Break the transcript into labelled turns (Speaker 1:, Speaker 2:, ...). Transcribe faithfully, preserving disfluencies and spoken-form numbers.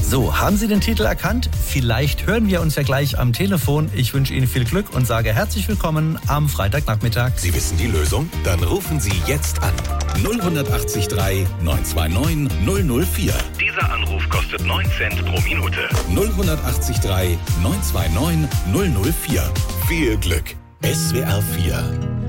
Speaker 1: So, haben Sie den Titel erkannt? Vielleicht hören wir uns ja gleich am Telefon. Ich wünsche Ihnen viel Glück und sage herzlich willkommen am Freitagnachmittag.
Speaker 2: Sie wissen die Lösung? Dann rufen Sie jetzt an. null acht drei neun zwei neun null null vier.
Speaker 3: Dieser Anruf kostet neun Cent pro Minute.
Speaker 2: null acht drei neun zwei neun null null vier. Viel Glück. S W R vier